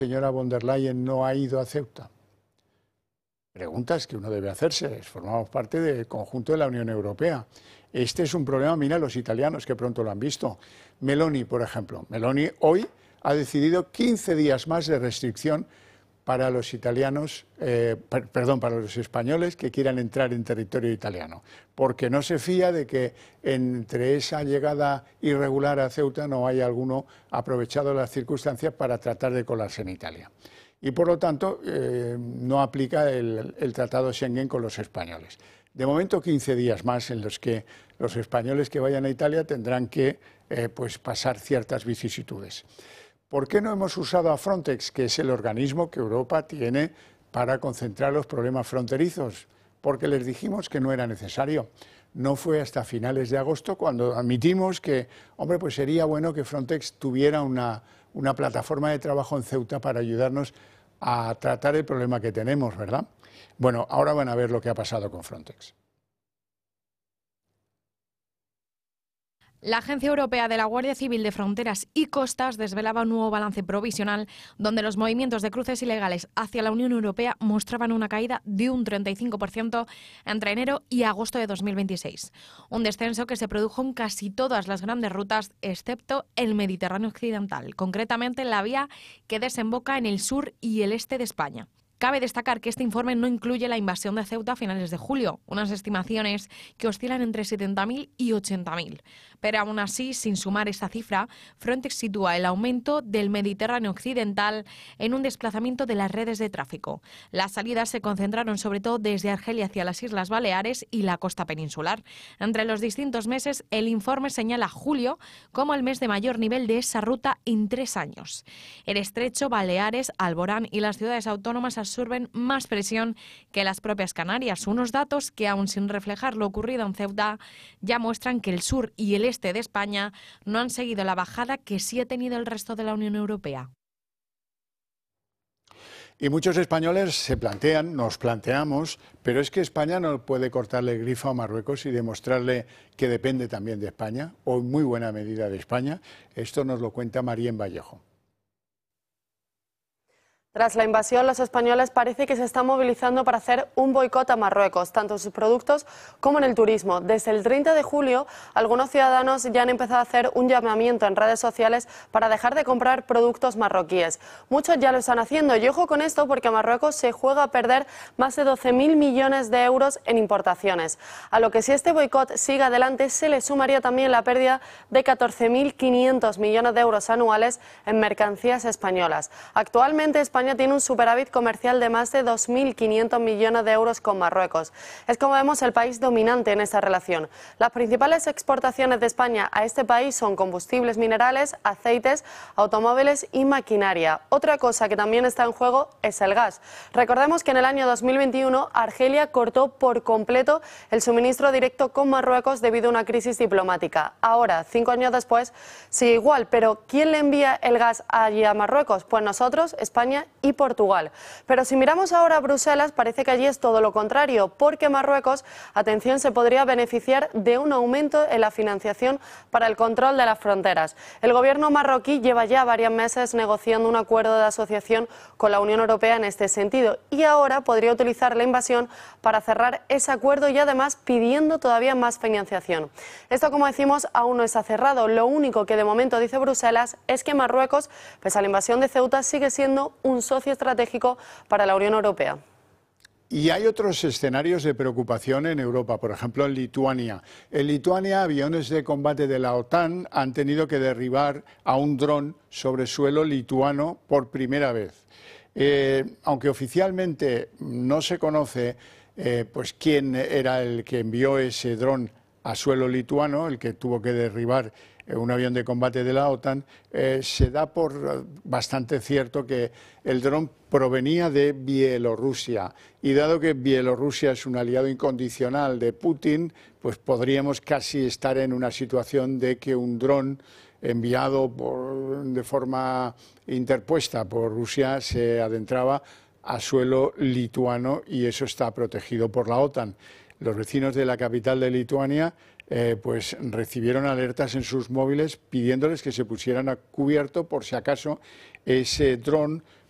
señora von der Leyen no ha ido a Ceuta? Preguntas que uno debe hacerse. Formamos parte del conjunto de la Unión Europea. Este es un problema, mira, los italianos que pronto lo han visto. Meloni, por ejemplo. Meloni hoy ha decidido 15 días más de restricción para los italianos, para los españoles que quieran entrar en territorio italiano, porque no se fía de que entre esa llegada irregular a Ceuta no haya alguno aprovechado las circunstancias para tratar de colarse en Italia. Y por lo tanto no aplica el Tratado Schengen con los españoles. De momento 15 días más en los que los españoles que vayan a Italia tendrán que pasar ciertas vicisitudes. ¿Por qué no hemos usado a Frontex, que es el organismo que Europa tiene para concentrar los problemas fronterizos? Porque les dijimos que no era necesario. No fue hasta finales de agosto cuando admitimos que, hombre, pues sería bueno que Frontex tuviera una plataforma de trabajo en Ceuta para ayudarnos a tratar el problema que tenemos, ¿verdad? Bueno, ahora van a ver lo que ha pasado con Frontex. La Agencia Europea de la Guardia Civil de Fronteras y Costas desvelaba un nuevo balance provisional donde los movimientos de cruces ilegales hacia la Unión Europea mostraban una caída de un 35% entre enero y agosto de 2026. Un descenso que se produjo en casi todas las grandes rutas, excepto el Mediterráneo occidental, concretamente la vía que desemboca en el sur y el este de España. Cabe destacar que este informe no incluye la invasión de Ceuta a finales de julio, unas estimaciones que oscilan entre 70.000 y 80.000. Pero aún así, sin sumar esta cifra, Frontex sitúa el aumento del Mediterráneo occidental en un desplazamiento de las redes de tráfico. Las salidas se concentraron sobre todo desde Argelia hacia las Islas Baleares y la costa peninsular. Entre los distintos meses, el informe señala julio como el mes de mayor nivel de esa ruta en 3 años. El Estrecho, Baleares, Alborán y las ciudades autónomas absorben más presión que las propias Canarias. Unos datos que, aun sin reflejar lo ocurrido en Ceuta, ya muestran que el sur y el este de España no han seguido la bajada que sí ha tenido el resto de la Unión Europea. Y muchos españoles nos planteamos, pero es que España no puede cortarle el grifo a Marruecos y demostrarle que depende también de España, o en muy buena medida de España. Esto nos lo cuenta María Vallejo. Tras la invasión, los españoles parece que se están movilizando para hacer un boicot a Marruecos, tanto en sus productos como en el turismo. Desde el 30 de julio, algunos ciudadanos ya han empezado a hacer un llamamiento en redes sociales para dejar de comprar productos marroquíes. Muchos ya lo están haciendo y ojo con esto porque Marruecos se juega a perder más de 12.000 millones de euros en importaciones. A lo que si este boicot sigue adelante, se le sumaría también la pérdida de 14.500 millones de euros anuales en mercancías españolas. Actualmente, España tiene un superávit comercial de más de 2.500 millones de euros con Marruecos. Es, como vemos, el país dominante en esta relación. Las principales exportaciones de España a este país son combustibles minerales, aceites, automóviles y maquinaria. Otra cosa que también está en juego es el gas. Recordemos que en el año 2021 Argelia cortó por completo el suministro directo con Marruecos debido a una crisis diplomática. Ahora, 5 años después, sigue igual, pero ¿quién le envía el gas allí a Marruecos? Pues nosotros, España y Portugal. Pero si miramos ahora a Bruselas, parece que allí es todo lo contrario, porque Marruecos, atención, se podría beneficiar de un aumento en la financiación para el control de las fronteras. El gobierno marroquí lleva ya varios meses negociando un acuerdo de asociación con la Unión Europea en este sentido y ahora podría utilizar la invasión para cerrar ese acuerdo y además pidiendo todavía más financiación. Esto, como decimos, aún no está cerrado. Lo único que de momento dice Bruselas es que Marruecos, pese a la invasión de Ceuta, sigue siendo un socio estratégico para la Unión Europea. Y hay otros escenarios de preocupación en Europa, por ejemplo en Lituania. En Lituania, aviones de combate de la OTAN han tenido que derribar a un dron sobre suelo lituano por primera vez. Aunque oficialmente no se conoce pues quién era el que envió ese dron a suelo lituano, el que tuvo que derribar un avión de combate de la OTAN, se da por bastante cierto que el dron provenía de Bielorrusia y dado que Bielorrusia es un aliado incondicional de Putin, pues podríamos casi estar en una situación de que un dron enviado de forma interpuesta por Rusia se adentraba a suelo lituano y eso está protegido por la OTAN. Los vecinos de la capital de Lituania pues recibieron alertas en sus móviles pidiéndoles que se pusieran a cubierto por si acaso ese dron